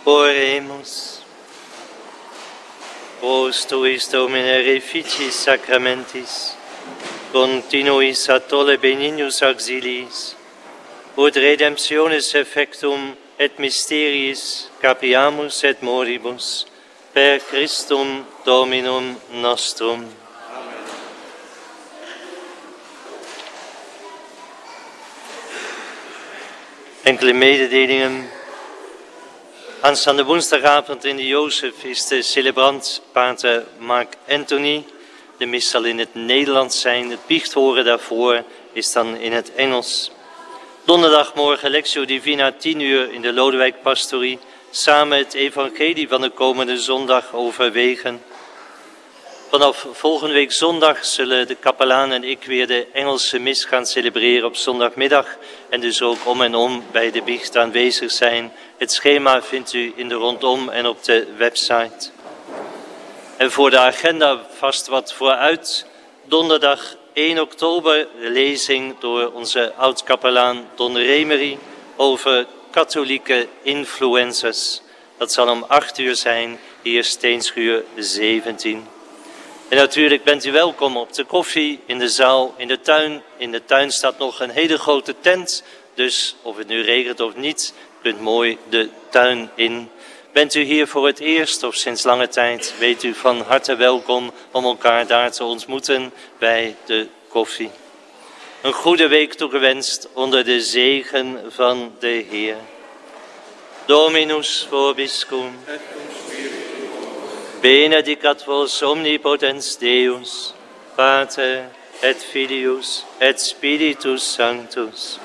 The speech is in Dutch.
Oremus. Os tuis Domine reficiis sacramentis, continuis a tolle benignus auxiliis, ut redemptionis effectum et mysteriis capiamus et moribus, per Christum Dominum nostrum. Amen. Enkele mededelingen. Aanstaande woensdagavond in de Jozef is de celebrant pater Mark Anthony. De mis zal in het Nederlands zijn. Het biechthoren daarvoor is dan in het Engels. Donderdagmorgen Lectio Divina 10 uur in de Lodewijkpastorie. Samen het evangelie van de komende zondag overwegen. Vanaf volgende week zondag zullen de kapelaan en ik weer de Engelse mis gaan celebreren op zondagmiddag. En dus ook om en om bij de biecht aanwezig zijn. Het schema vindt u in de rondom en op de website. En voor de agenda vast wat vooruit. Donderdag 1 oktober de lezing door onze oud-kapelaan Don Remery over katholieke influencers. Dat zal om 8 uur zijn, hier Steenschuur 17. En natuurlijk bent u welkom op de koffie, in de zaal, in de tuin. In de tuin staat nog een hele grote tent, dus of het nu regent of niet, u kunt mooi de tuin in. Bent u hier voor het eerst of sinds lange tijd, weet u van harte welkom om elkaar daar te ontmoeten bij de koffie. Een goede week toegewenst onder de zegen van de Heer. Dominus vobiscum. Benedicat vos omnipotens Deus, Pater et Filius et Spiritus Sanctus.